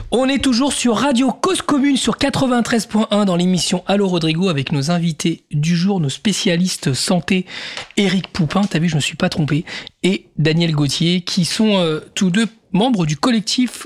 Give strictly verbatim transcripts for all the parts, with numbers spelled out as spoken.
On est toujours sur Radio Cause Commune sur quatre-vingt-treize point un dans l'émission Allô Rodrigo avec nos invités du jour, nos spécialistes santé, Éric Poupin, t'as vu je me suis pas trompé, et Daniel Gauthier qui sont euh, tous deux membres du collectif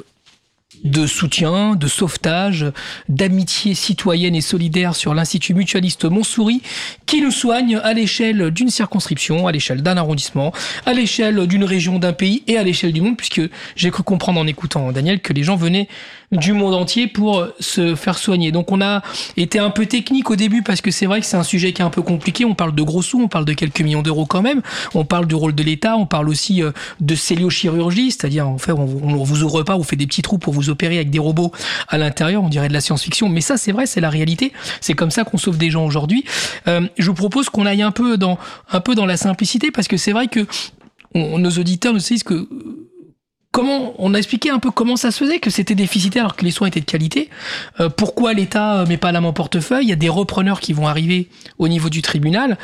de soutien, de sauvetage, d'amitié citoyenne et solidaire sur l'Institut Mutualiste Montsouris qui nous soigne à l'échelle d'une circonscription, à l'échelle d'un arrondissement, à l'échelle d'une région, d'un pays et à l'échelle du monde, puisque j'ai cru comprendre en écoutant Daniel que les gens venaient du monde entier pour se faire soigner. Donc on a été un peu technique au début parce que c'est vrai que c'est un sujet qui est un peu compliqué. On parle de gros sous, on parle de quelques millions d'euros quand même. On parle du rôle de l'État, on parle aussi de celluliochirurgie, c'est-à-dire en fait on vous ouvre pas, on fait des petits trous pour vous opérer avec des robots à l'intérieur. On dirait de la science-fiction, mais ça c'est vrai, c'est la réalité. C'est comme ça qu'on sauve des gens aujourd'hui. Euh, je vous propose qu'on aille un peu dans un peu dans la simplicité parce que c'est vrai que on, nos auditeurs nous disent que comment on a expliqué un peu comment ça se faisait, que c'était déficitaire alors que les soins étaient de qualité. Euh, pourquoi l'État met pas la main au portefeuille? Il y a des repreneurs qui vont arriver au niveau du tribunal.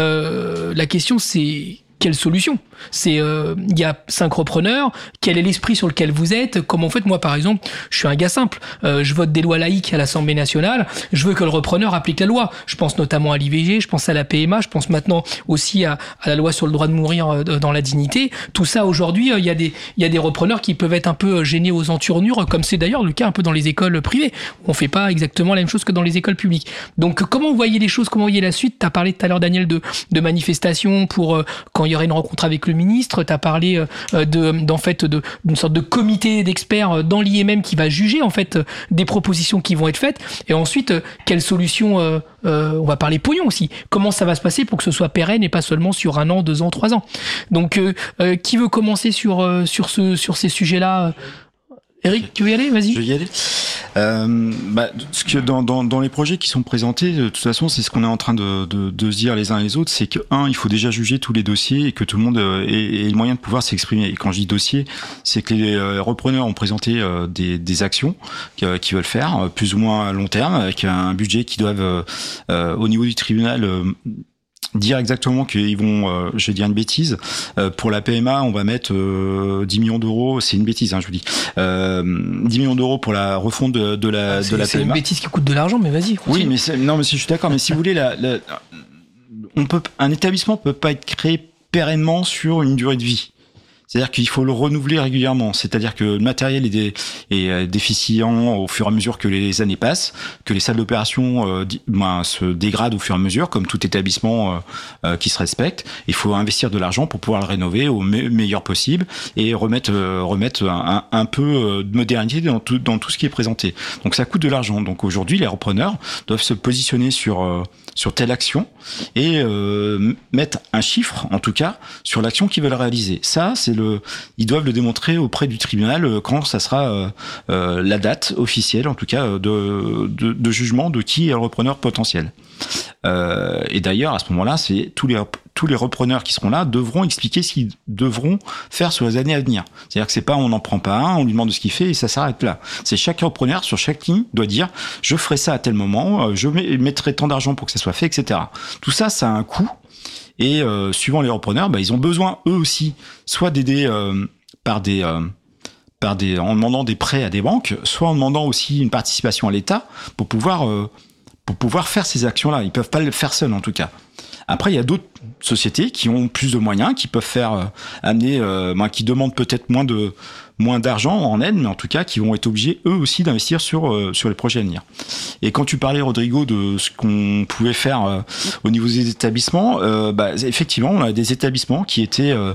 Euh, la question c'est quelle solution? C'est il euh, y a cinq repreneurs. Quel est l'esprit sur lequel vous êtes? Comment en fait moi par exemple, je suis un gars simple. Euh, je vote des lois laïques à l'Assemblée nationale. Je veux que le repreneur applique la loi. Je pense notamment à l'I V G. Je pense à la P M A. Je pense maintenant aussi à, à la loi sur le droit de mourir euh, dans la dignité. Tout ça aujourd'hui, il euh, y a des il y a des repreneurs qui peuvent être un peu gênés aux entournures, comme c'est d'ailleurs le cas un peu dans les écoles privées. On fait pas exactement la même chose que dans les écoles publiques. Donc comment vous voyez les choses? Comment vous voyez la suite? T'as parlé tout à l'heure Daniel de de manifestations pour euh, quand il y aurait une rencontre avec le ministre, tu as parlé euh, de d'en fait de d'une sorte de comité d'experts dans l'I M M qui va juger en fait des propositions qui vont être faites et ensuite euh, quelle solution euh, euh, on va parler pognon aussi. Comment ça va se passer pour que ce soit pérenne et pas seulement sur un an, deux ans, trois ans. Donc euh, euh, qui veut commencer sur euh, sur ce sur ces sujets-là? Éric, tu veux y aller? Vas-y. Je vais y aller. Euh, bah, ce que dans, dans, dans les projets qui sont présentés, de toute façon, c'est ce qu'on est en train de, de, de se dire les uns et les autres, c'est que un, il faut déjà juger tous les dossiers et que tout le monde ait, ait le moyen de pouvoir s'exprimer. Et quand je dis dossier, c'est que les euh, repreneurs ont présenté euh, des, des actions euh, qu'ils veulent faire, plus ou moins à long terme, avec un budget qui doivent, euh, euh, au niveau du tribunal, euh, dire exactement qu'ils vont, euh, je vais dire une bêtise, euh, pour la P M A, on va mettre euh, dix millions d'euros, c'est une bêtise, hein, je vous dis, euh, dix millions d'euros pour la refonte de, de la, c'est, de la c'est P M A. C'est une bêtise qui coûte de l'argent, mais vas-y. Continue. Oui, mais c'est, non, mais si je suis d'accord, mais si vous voulez, la, la, on peut, un établissement peut pas être créé pérennement sur une durée de vie. C'est-à-dire qu'il faut le renouveler régulièrement. C'est-à-dire que le matériel est, dé, est déficient au fur et à mesure que les années passent, que les salles d'opération euh, ben, se dégradent au fur et à mesure, comme tout établissement euh, euh, qui se respecte. Il faut investir de l'argent pour pouvoir le rénover au me- meilleur possible et remettre, euh, remettre un, un, un peu de modernité dans tout, dans tout ce qui est présenté. Donc ça coûte de l'argent. Donc aujourd'hui, les repreneurs doivent se positionner sur, euh, sur telle action et euh, mettre un chiffre, en tout cas, sur l'action qu'ils veulent réaliser. Ça, c'est Le, ils doivent le démontrer auprès du tribunal quand ça sera euh, euh, la date officielle, en tout cas, de, de, de jugement de qui est le repreneur potentiel. Euh, et d'ailleurs, à ce moment-là, c'est tous les tous les repreneurs qui seront là devront expliquer ce qu'ils devront faire sur les années à venir. C'est-à-dire que c'est pas on n'en prend pas un, on lui demande ce qu'il fait et ça s'arrête là. C'est chaque repreneur sur chaque ligne doit dire je ferai ça à tel moment, je mettrai tant d'argent pour que ça soit fait, et cetera. Tout ça, ça a un coût. Et euh, suivant les repreneurs, bah, ils ont besoin eux aussi, soit d'aider euh, par des, euh, par des, en demandant des prêts à des banques, soit en demandant aussi une participation à l'État pour pouvoir, euh, pour pouvoir faire ces actions-là. Ils peuvent pas le faire seuls en tout cas. Après, il y a d'autres sociétés qui ont plus de moyens, qui peuvent faire euh, amener, euh, ben, qui demandent peut-être moins de moins d'argent en aide, mais en tout cas qui vont être obligés eux aussi d'investir sur euh, sur les projets à venir. Et quand tu parlais, Rodrigo, de ce qu'on pouvait faire euh, au niveau des établissements, euh, bah, effectivement, on a des établissements qui étaient euh,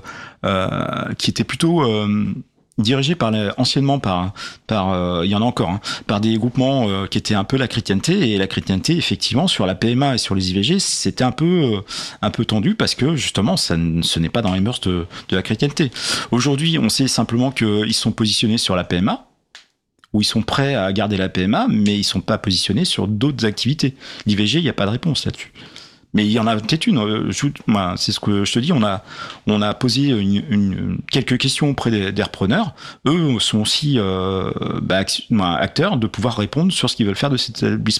euh, qui étaient plutôt euh, dirigés par les, anciennement par par euh, il y en a encore hein, par des groupements euh, qui étaient un peu la chrétienté, et la chrétienté effectivement sur la P M A et sur les I V G c'était un peu euh, un peu tendu parce que justement ça ne, ce n'est pas dans les mœurs de, de la chrétienté. Aujourd'hui on sait simplement qu'ils sont positionnés sur la P M A, où ils sont prêts à garder la P M A, mais ils sont pas positionnés sur d'autres activités. L'I V G, il n'y a pas de réponse là-dessus. Mais il y en a peut-être une. Je, moi, c'est ce que je te dis. On a, on a posé une, une, quelques questions auprès des, des repreneurs. Eux sont aussi euh, bah, acteurs de pouvoir répondre sur ce qu'ils veulent faire de cet établissement-là.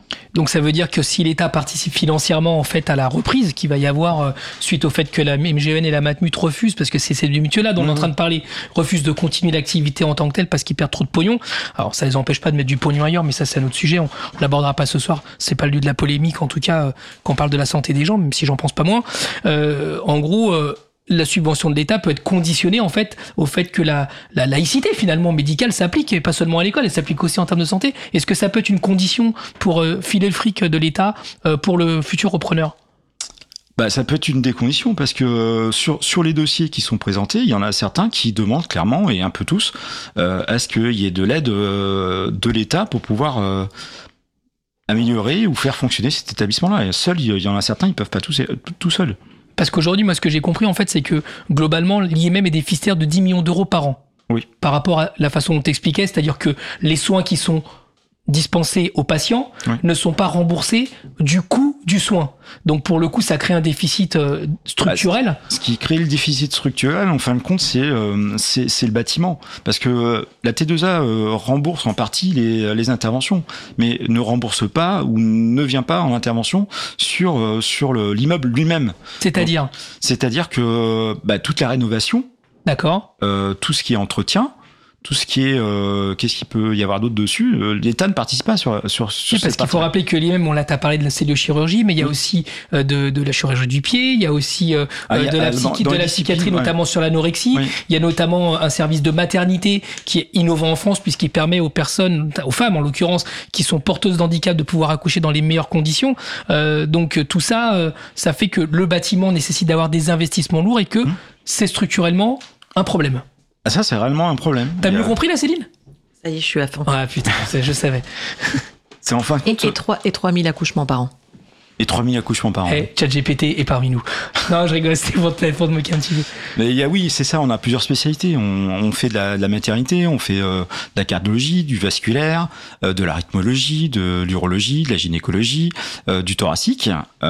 Donc ça veut dire que si l'État participe financièrement en fait à la reprise qu'il va y avoir euh, suite au fait que la M G E N et la Matmut refusent, parce que c'est ces deux mutuelles-là dont mmh. on est en train de parler, refusent de continuer l'activité en tant que telle parce qu'ils perdent trop de pognon. Alors ça les empêche pas de mettre du pognon ailleurs, mais ça c'est un autre sujet, on, on l'abordera pas ce soir, c'est pas le lieu de la polémique en tout cas euh, quand on parle de la santé des gens, même si j'en pense pas moins. Euh, en gros... Euh, la subvention de l'État peut être conditionnée en fait au fait que la, la laïcité finalement médicale s'applique, et pas seulement à l'école, elle s'applique aussi en termes de santé. Est-ce que ça peut être une condition pour euh, filer le fric de l'État euh, pour le futur repreneur ? Bah, ça peut être une des conditions, parce que euh, sur sur les dossiers qui sont présentés, il y en a certains qui demandent clairement, et un peu tous, euh, à ce qu'il y ait de l'aide euh, de l'État pour pouvoir euh, améliorer ou faire fonctionner cet établissement-là. Et seul, il y en a certains, ils peuvent pas tous tout seuls. Parce qu'aujourd'hui, moi, ce que j'ai compris, en fait, c'est que, globalement, l'I M M est déficitaire de dix millions d'euros par an. Oui. Par rapport à la façon dont tu expliquais, c'est-à-dire que les soins qui sont dispensés aux patients oui. ne sont pas remboursés du coût du soin. Donc, pour le coup, ça crée un déficit euh, structurel. Bah, ce qui crée le déficit structurel, en fin de compte, c'est, euh, c'est, c'est le bâtiment. Parce que euh, la T deux A euh, rembourse en partie les, les interventions, mais ne rembourse pas ou ne vient pas en intervention sur, euh, sur le, l'immeuble lui-même. C'est-à-dire Donc, C'est-à-dire que bah, toute la rénovation, D'accord. Euh, tout ce qui est entretien, tout ce qui est, euh, qu'est-ce qu'il peut y avoir d'autre dessus, euh, l'État ne participe pas sur sur, sur oui, parce qu'il faut rappeler que l'I M M, on l'a t'as parlé de la celluliochirurgie, mais il y a oui. aussi euh, de, de la chirurgie du pied, il y a aussi euh, ah, de, a, la psychi- dans, dans de la psychiatrie, ouais. notamment sur l'anorexie. Oui. Il y a notamment un service de maternité qui est innovant en France, puisqu'il permet aux personnes, aux femmes en l'occurrence, qui sont porteuses d'handicap, de pouvoir accoucher dans les meilleures conditions. Euh, donc tout ça, euh, ça fait que le bâtiment nécessite d'avoir des investissements lourds et que mmh. c'est structurellement un problème. Ah, ça, c'est réellement un problème. T'as mieux a... compris, là, Céline ? Ça y est, je suis à fond. Ah, putain, je savais. C'est enfin... Et, et, trois, et trois mille accouchements par an. Et trois mille accouchements par an. Hey, ChatGPT est parmi nous. Non, je rigole, c'était pour te, pour te moquer un petit peu. Mais il y a, oui, c'est ça, on a plusieurs spécialités. On, on fait de la, de la maternité, on fait euh, de la cardiologie, du vasculaire, euh, de la rythmologie, de l'urologie, de la gynécologie, euh, du thoracique.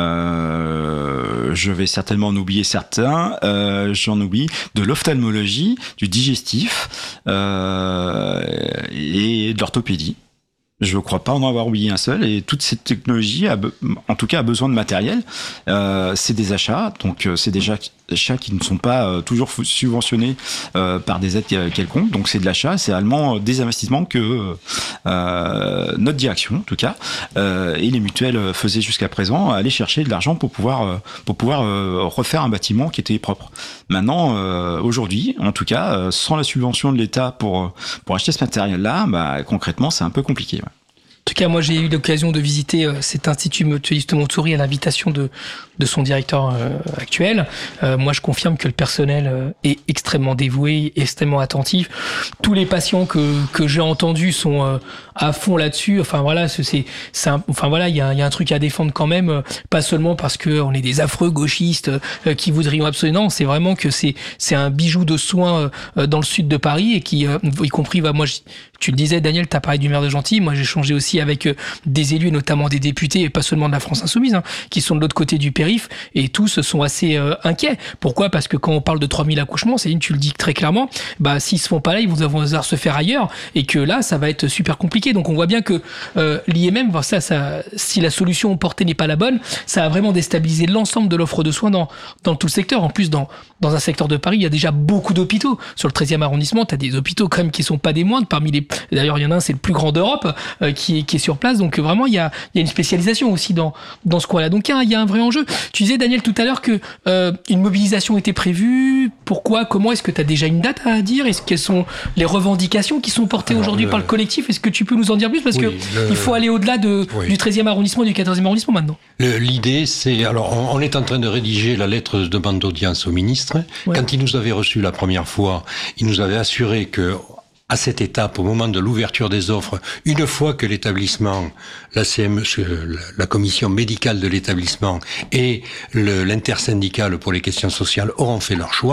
Euh, je vais certainement en oublier certains. Euh, j'en oublie. De l'ophtalmologie, du digestif euh, et de l'orthopédie. Je ne crois pas en avoir oublié un seul, et toute cette technologie, a be- en tout cas, a besoin de matériel. Euh, c'est des achats, donc euh, c'est des achats qui ne sont pas euh, toujours subventionnés euh, par des aides quelconques. Donc c'est de l'achat, c'est réellement des investissements que euh, notre direction, en tout cas, euh, et les mutuelles faisaient jusqu'à présent, aller chercher de l'argent pour pouvoir euh, pour pouvoir euh, refaire un bâtiment qui était propre. Maintenant, euh, aujourd'hui, en tout cas, euh, sans la subvention de l'État pour pour acheter ce matériel-là, bah, concrètement, c'est un peu compliqué. Ouais. En tout cas, moi, j'ai eu l'occasion de visiter euh, cet institut mutualiste Montsouris à l'invitation de, de son directeur euh, actuel. Euh, moi, je confirme que le personnel euh, est extrêmement dévoué, extrêmement attentif. Tous les patients que, que j'ai entendus sont euh, à fond là-dessus. Enfin, voilà, c'est, c'est un, enfin, voilà, il y a, y a un truc à défendre quand même, euh, pas seulement parce que on est des affreux gauchistes euh, qui voudrions absolument. C'est vraiment que c'est, c'est un bijou de soins euh, dans le sud de Paris et qui, euh, y compris, bah, moi, je, tu le disais, Daniel, t'as parlé du maire de Gentilly. Moi, j'ai échangé aussi avec des élus, et notamment des députés, et pas seulement de la France Insoumise, hein, qui sont de l'autre côté du périph', et tous sont assez euh, inquiets. Pourquoi ? Parce que quand on parle de trois mille accouchements, Céline, tu le dis très clairement, bah, s'ils se font pas là, ils vont devoir se faire ailleurs, et que là, ça va être super compliqué. Donc, on voit bien que euh, l'I M M, ça, ça, si la solution portée n'est pas la bonne, ça a vraiment déstabilisé l'ensemble de l'offre de soins dans, dans tout le secteur. En plus, dans, dans un secteur de Paris, il y a déjà beaucoup d'hôpitaux. Sur le treizième arrondissement, tu as des hôpitaux quand même qui sont pas des moindres. Parmi les, d'ailleurs, il y en a un, c'est le plus grand d'Europe, euh, qui est, qui est sur place. Donc vraiment, il y a, il y a une spécialisation aussi dans, dans ce coin-là. Donc il y a, il y a un vrai enjeu. Tu disais, Daniel, tout à l'heure que euh, une mobilisation était prévue. Pourquoi ? Comment ? Est-ce que tu as déjà une date à dire ? Est-ce quelles sont les revendications qui sont portées alors, aujourd'hui le... par le collectif ? Est-ce que tu peux nous en dire plus ? Parce oui, que le... il faut aller au-delà de, oui. du treizième arrondissement et du quatorzième arrondissement maintenant. Le, l'idée, c'est... Alors, on, on est en train de rédiger la lettre de demande d'audience au ministre. Ouais. Quand il nous avait reçus la première fois, il nous avait assuré que à cette étape, au moment de l'ouverture des offres, une fois que l'établissement, la C M E, la commission médicale de l'établissement et le, l'intersyndicale pour les questions sociales auront fait leur choix,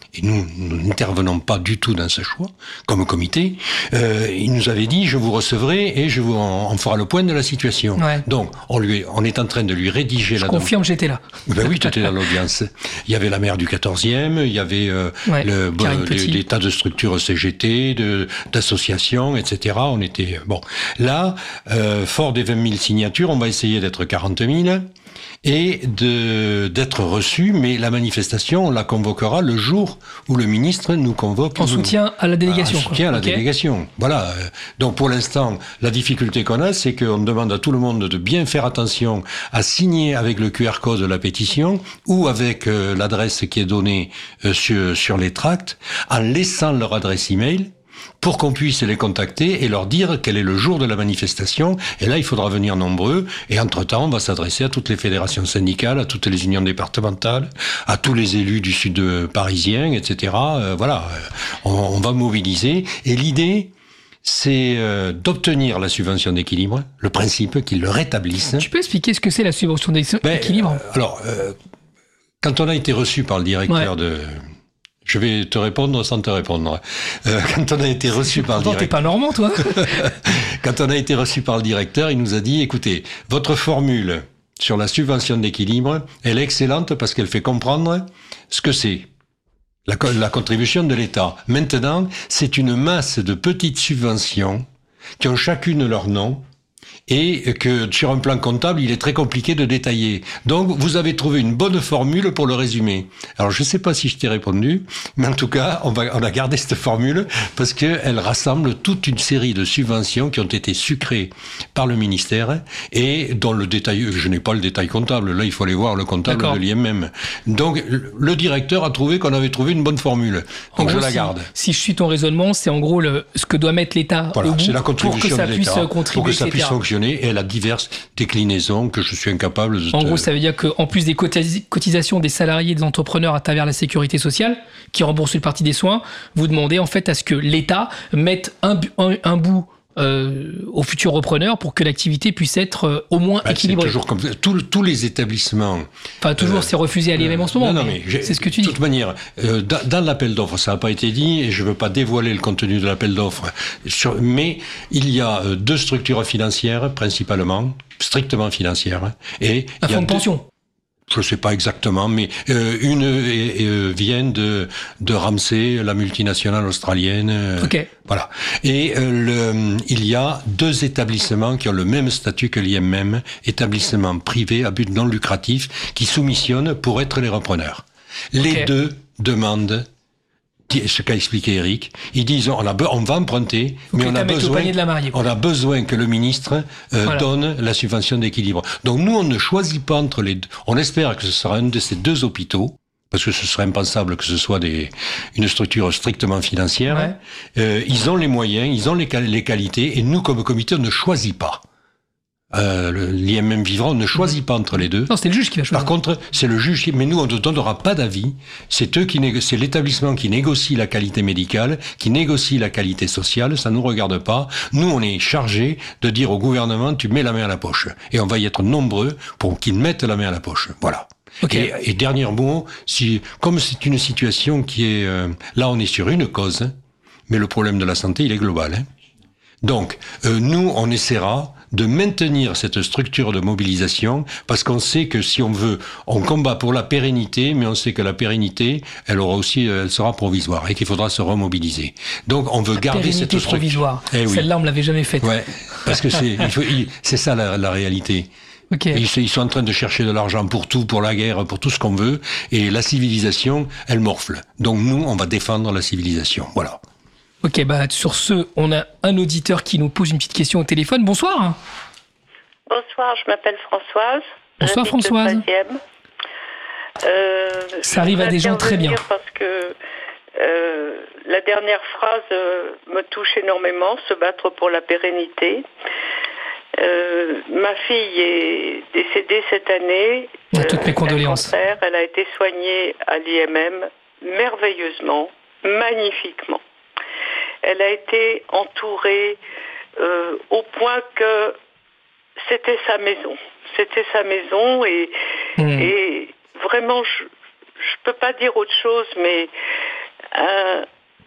et nous, nous n'intervenons pas du tout dans ce choix, comme comité, euh, il nous avait dit, je vous recevrai et je vous en, en fera le point de la situation. Ouais. Donc, on, lui, on est en train de lui rédiger Je la... confirme, j'étais là. Ben oui, tu étais dans l'audience. Il y avait la maire du quatorzième, il y avait euh, ouais, le, Karine des, Petit. des tas de structures C G T, de, d'associations, et cetera. On était... Bon, là, euh, fort des vingt mille signatures, on va essayer d'être quarante mille et de, d'être reçus, mais la manifestation, on la convoquera le jour où le ministre nous convoque. En nous, soutien à la délégation. En soutien quoi. à la okay. délégation. Voilà. Donc pour l'instant, la difficulté qu'on a, c'est qu'on demande à tout le monde de bien faire attention à signer avec le Q R code de la pétition ou avec euh, l'adresse qui est donnée euh, sur, sur les tracts, en laissant leur adresse email, pour qu'on puisse les contacter et leur dire quel est le jour de la manifestation. Et là, il faudra venir nombreux. Et entre-temps, on va s'adresser à toutes les fédérations syndicales, à toutes les unions départementales, à tous les élus du sud parisien, et cetera. Euh, voilà, on, on va mobiliser. Et l'idée, c'est euh, d'obtenir la subvention d'équilibre, le principe qu'ils le rétablissent. Tu peux expliquer ce que c'est la subvention d'équilibre ? Ben, euh, Alors, euh, quand on a été reçu par le directeur ouais. de... Je vais te répondre sans te répondre. Euh, quand on a été reçu par le directeur... T'es pas normand, toi. Quand on a été reçu par le directeur, il nous a dit, écoutez, votre formule sur la subvention d'équilibre, elle est excellente parce qu'elle fait comprendre ce que c'est. La, la contribution de l'État. Maintenant, c'est une masse de petites subventions qui ont chacune leur nom, et que sur un plan comptable, il est très compliqué de détailler. Donc, vous avez trouvé une bonne formule pour le résumer. Alors, je ne sais pas si je t'ai répondu, mais en tout cas, on, va, on a gardé cette formule parce qu'elle rassemble toute une série de subventions qui ont été sucrées par le ministère et dont le détail, je n'ai pas le détail comptable, là, il faut aller voir le comptable D'accord. de l'I M M. Donc, le directeur a trouvé qu'on avait trouvé une bonne formule. Donc, gros, je la garde. Si, si je suis ton raisonnement, c'est en gros le, ce que doit mettre l'État voilà, au bout c'est la contribution pour que ça de puisse contribuer, pour que ça et cetera. Puisse fonctionner. Et elle a diverses déclinaisons que je suis incapable de... En te... gros, ça veut dire qu'en plus des cotisations des salariés et des entrepreneurs à travers la sécurité sociale, qui remboursent une partie des soins, vous demandez en fait à ce que l'État mette un, un, un bout euh, aux futurs repreneurs pour que l'activité puisse être euh, au moins bah, équilibrée. C'est toujours comme tous, tous les établissements... Enfin, toujours, euh, c'est refusé à l'I M M en ce moment, non, non, mais, mais c'est ce que tu dis. De toute manière, euh, dans, dans l'appel d'offres, ça n'a pas été dit, et je ne veux pas dévoiler le contenu de l'appel d'offres, sur, mais il y a euh, deux structures financières, principalement, strictement financières. Et un fonds de pension. Je ne sais pas exactement, mais euh, une euh, euh, vient de, de Ramsay, la multinationale australienne. Euh, ok. Voilà. Et euh, le, il y a deux établissements qui ont le même statut que l'I M M, établissements privés à but non lucratif, qui soumissionnent pour être les repreneurs. Les okay. deux demandent ce qu'a expliqué Eric. Ils disent on, a, on va emprunter, Faut mais on a, besoin, de la mariée, on a besoin que le ministre euh, voilà. donne la subvention d'équilibre. Donc nous, on ne choisit pas entre les deux. On espère que ce sera un de ces deux hôpitaux, parce que ce serait impensable que ce soit des, une structure strictement financière. Ouais. Euh, ils ont les moyens, ils ont les, les qualités, et nous, comme comité, on ne choisit pas. Euh, l'I M M Vivra, on ne choisit pas entre les deux. Non, c'est le juge qui va choisir. Par contre, c'est le juge qui, mais nous, on ne donnera pas d'avis. C'est eux qui négo... c'est l'établissement qui négocie la qualité médicale, qui négocie la qualité sociale. Ça nous regarde pas. Nous, on est chargé de dire au gouvernement, tu mets la main à la poche. Et on va y être nombreux pour qu'ils mettent la main à la poche. Voilà. Okay. Et, et dernier mot, si, comme c'est une situation qui est, euh, là, on est sur une cause, mais le problème de la santé, il est global, hein. Donc, euh, nous, on essaiera de maintenir cette structure de mobilisation parce qu'on sait que si on veut, on combat pour la pérennité, mais on sait que la pérennité, elle aura aussi, elle sera provisoire et qu'il faudra se remobiliser. Donc, on veut la garder cette structure. Provisoire. Eh oui. Celle-là, on me l'avait jamais faite. Ouais, parce que c'est, il faut, il, c'est ça la, la réalité. Okay. Ils, ils sont en train de chercher de l'argent pour tout, pour la guerre, pour tout ce qu'on veut, et la civilisation, elle morfle. Donc nous, on va défendre la civilisation. Voilà. Ok, bah sur ce, on a un auditeur qui nous pose une petite question au téléphone. Bonsoir. Bonsoir, je m'appelle Françoise. Bonsoir Françoise. Euh, Ça arrive à des gens très bien. Parce que euh, la dernière phrase euh, me touche énormément, se battre pour la pérennité. Euh, ma fille est décédée cette année. Euh, Toutes mes condoléances. Cancer, elle a été soignée à l'I M M merveilleusement, magnifiquement. Elle a été entourée euh, au point que c'était sa maison. C'était sa maison et, mmh. et vraiment, je ne peux pas dire autre chose, mais un,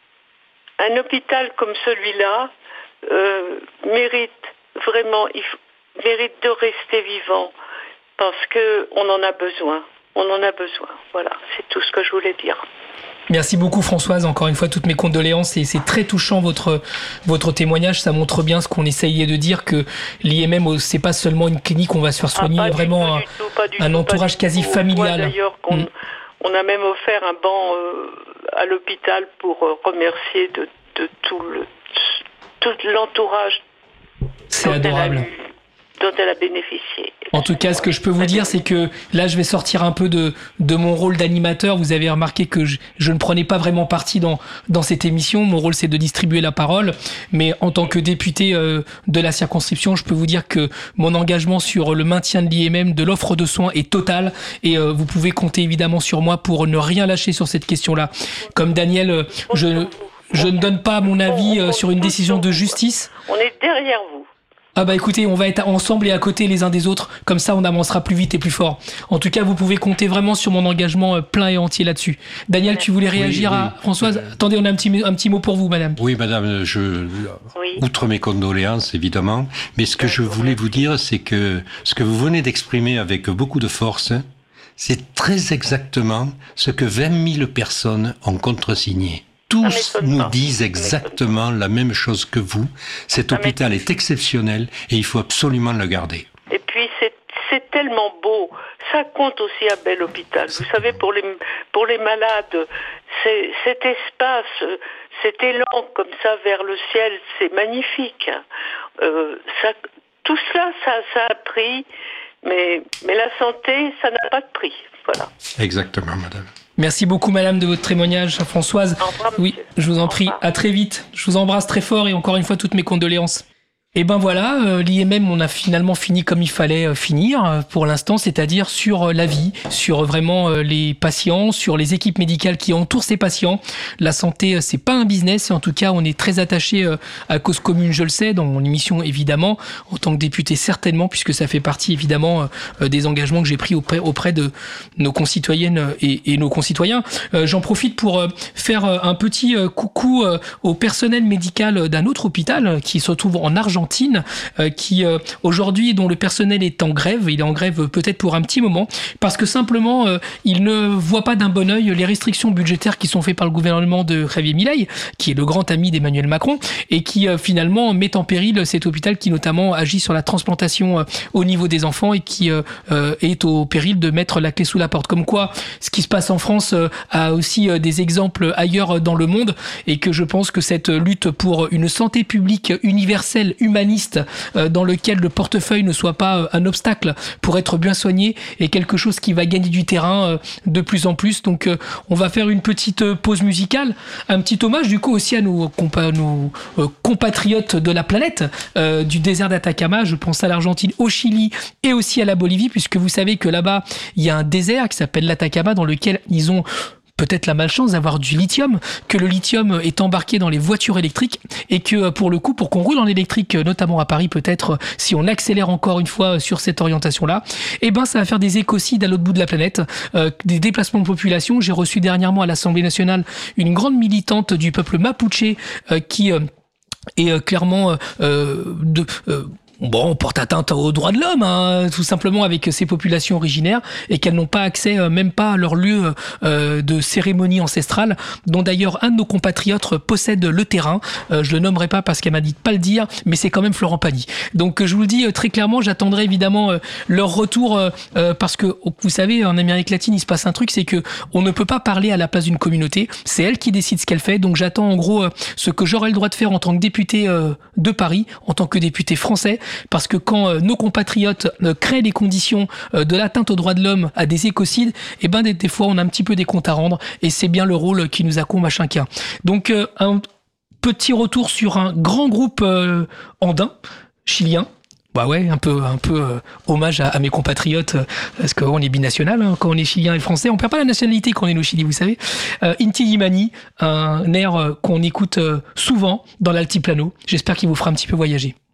un hôpital comme celui-là euh, mérite vraiment, il f- mérite de rester vivant parce que on en a besoin. On en a besoin. Voilà, c'est tout ce que je voulais dire. Merci beaucoup Françoise, encore une fois toutes mes condoléances et c'est très touchant votre votre témoignage, ça montre bien ce qu'on essayait de dire, que l'I M M c'est pas seulement une clinique où on va se faire soigner, ah, vraiment tout, un, tout, un tout, entourage quasi familial. D'ailleurs, qu'on, mm. on a même offert un banc euh, à l'hôpital pour euh, remercier de, de tout le tout l'entourage. C'est adorable. Elle a eu, dont elle a bénéficié. En tout cas, ce que je peux vous dire, c'est que là, je vais sortir un peu de, de mon rôle d'animateur. Vous avez remarqué que je, je ne prenais pas vraiment parti dans, dans cette émission. Mon rôle, c'est de distribuer la parole. Mais en tant que député euh, de la circonscription, je peux vous dire que mon engagement sur le maintien de l'I M M, de l'offre de soins est total. Et euh, vous pouvez compter évidemment sur moi pour ne rien lâcher sur cette question-là. Comme Daniel, euh, je, je ne donne pas mon avis euh, sur une décision de justice. On est derrière vous. Ah bah écoutez, on va être ensemble et à côté les uns des autres, comme ça on avancera plus vite et plus fort. En tout cas, vous pouvez compter vraiment sur mon engagement plein et entier là-dessus. Daniel, tu voulais réagir oui, oui. à Françoise ? Attendez, on a un petit, un petit mot pour vous, madame. Oui, madame, je, oui. outre mes condoléances, évidemment, mais ce que je voulais vous dire, c'est que ce que vous venez d'exprimer avec beaucoup de force, c'est très exactement ce que vingt mille personnes ont contresigné. Tous nous disent exactement la même chose que vous. Cet hôpital est exceptionnel et il faut absolument le garder. Et puis c'est, c'est tellement beau. Ça compte aussi à Bel Hôpital. Vous savez, pour les, pour les malades, c'est, cet espace, cet élan comme ça vers le ciel, c'est magnifique. Euh, ça, tout cela, ça, ça a pris, mais, mais la santé, ça n'a pas de prix. Voilà. Exactement, madame. Merci beaucoup, madame, de votre témoignage. Françoise, oui, je vous en prie, à très vite. Je vous embrasse très fort et encore une fois, toutes mes condoléances. Et ben voilà, euh, l'I M M, on a finalement fini comme il fallait euh, finir euh, pour l'instant, c'est-à-dire sur euh, la vie, sur euh, vraiment euh, les patients, sur les équipes médicales qui entourent ces patients. La santé, euh, c'est pas un business et en tout cas, on est très attaché euh, à Cause Commune, je le sais, dans mon émission évidemment, en tant que député certainement, puisque ça fait partie évidemment euh, des engagements que j'ai pris auprès, auprès de nos concitoyennes et, et nos concitoyens. Euh, j'en profite pour euh, faire euh, un petit euh, coucou euh, au personnel médical d'un autre hôpital euh, qui se trouve en Argentine. Euh, qui euh, aujourd'hui dont le personnel est en grève, il est en grève peut-être pour un petit moment parce que simplement euh, il ne voit pas d'un bon œil les restrictions budgétaires qui sont faites par le gouvernement de Javier Milei, qui est le grand ami d'Emmanuel Macron et qui euh, finalement met en péril cet hôpital qui notamment agit sur la transplantation euh, au niveau des enfants et qui euh, euh, est au péril de mettre la clé sous la porte. Comme quoi ce qui se passe en France euh, a aussi euh, des exemples ailleurs dans le monde et que je pense que cette lutte pour une santé publique universelle, humaniste, dans lequel le portefeuille ne soit pas un obstacle pour être bien soigné et quelque chose qui va gagner du terrain de plus en plus. Donc on va faire une petite pause musicale, un petit hommage du coup aussi à nos, compa- nos compatriotes de la planète euh, du désert d'Atacama. Je pense à l'Argentine, au Chili et aussi à la Bolivie, puisque vous savez que là-bas il y a un désert qui s'appelle l'Atacama dans lequel ils ont peut-être la malchance d'avoir du lithium, que le lithium est embarqué dans les voitures électriques et que pour le coup, pour qu'on roule en électrique, notamment à Paris peut-être, si on accélère encore une fois sur cette orientation-là, eh ben ça va faire des écocides à l'autre bout de la planète, euh, des déplacements de population. J'ai reçu dernièrement à l'Assemblée nationale une grande militante du peuple mapuche euh, qui euh, est euh, clairement euh, de... Euh, Bon, on porte atteinte aux droits de l'homme, hein, tout simplement avec ces populations originaires et qu'elles n'ont pas accès euh, même pas à leur lieu euh, de cérémonie ancestrale, dont d'ailleurs un de nos compatriotes possède le terrain. Euh, je le nommerai pas parce qu'elle m'a dit de pas le dire, mais c'est quand même Florent Pagny. Donc je vous le dis euh, très clairement, j'attendrai évidemment euh, leur retour euh, euh, parce que vous savez, en Amérique latine, il se passe un truc, c'est que on ne peut pas parler à la place d'une communauté. C'est elle qui décide ce qu'elle fait. Donc j'attends en gros euh, ce que j'aurai le droit de faire en tant que député euh, de Paris, en tant que député français. Parce que quand euh, nos compatriotes euh, créent les conditions euh, de l'atteinte aux droits de l'homme à des écocides, eh ben des, des fois on a un petit peu des comptes à rendre et c'est bien le rôle qui nous incombe à chacun. Donc euh, un petit retour sur un grand groupe euh, andin, chilien. Bah ouais, un peu, un peu euh, hommage à, à mes compatriotes, euh, parce qu'on est binational, hein, quand on est chilien et français, on perd pas la nationalité quand on est au Chili, vous savez. Euh, Inti Illimani, un air euh, qu'on écoute euh, souvent dans l'altiplano. J'espère qu'il vous fera un petit peu voyager.